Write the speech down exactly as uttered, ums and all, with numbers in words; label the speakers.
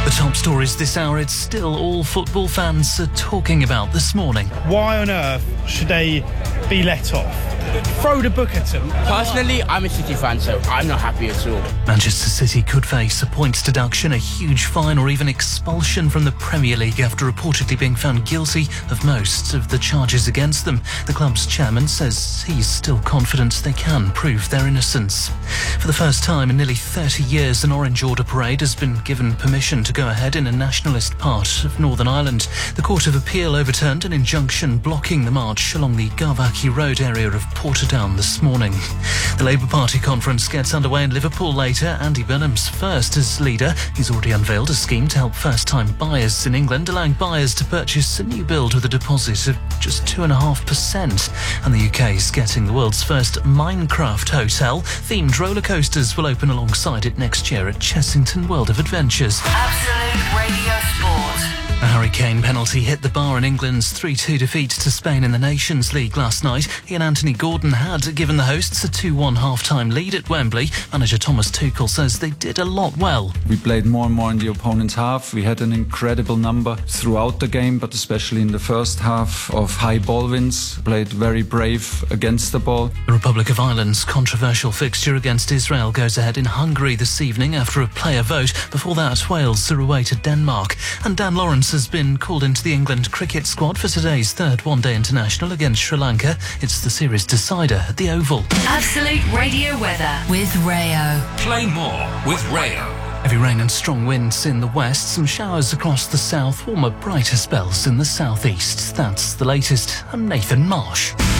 Speaker 1: The top stories this hour, it's still all football fans are talking about this morning.
Speaker 2: Why on earth should they be let off? Throw the book at them.
Speaker 3: Personally, I'm a City fan, so I'm not happy at all.
Speaker 1: Manchester City could face a points deduction, a huge fine or even expulsion from the Premier League after reportedly being found guilty of most of the charges against them. The club's chairman says he's still confident they can prove their innocence. For the first time in nearly thirty years, an Orange Order parade has been given permission to go ahead in a nationalist part of Northern Ireland. The Court of Appeal overturned an injunction blocking the march along the Garvaghy Road area of Portadown this morning. The Labour Party conference gets underway in Liverpool later. Andy Burnham's first as leader. He's already unveiled a scheme to help first-time buyers in England, allowing buyers to purchase a new build with a deposit of just two point five percent. And the U K is getting the world's first Minecraft hotel. Themed roller coasters will open alongside it next year at Chessington World of Adventures.
Speaker 4: Absolute Radio Sport.
Speaker 1: A Harry Kane penalty hit the bar in England's three two defeat to Spain in the Nations League last night. He and Anthony Gordon had given the hosts a two one half-time lead at Wembley. Manager Thomas Tuchel says they did a lot well.
Speaker 5: We played more and more in the opponent's half. We had an incredible number throughout the game, but especially in the first half of high ball wins. Played very brave against the ball.
Speaker 1: The Republic of Ireland's controversial fixture against Israel goes ahead in Hungary this evening after a player vote. Before that, Wales are away to Denmark. And Dan Lawrence has been called into the England cricket squad for today's third one-day international against Sri Lanka. It's the series decider at the Oval.
Speaker 4: Absolute Radio weather with Rayo.
Speaker 6: Play more with Rayo.
Speaker 1: Heavy rain and strong winds in the west, some showers across the south, warmer, brighter spells in the southeast. That's the latest. I'm Nathan Marsh.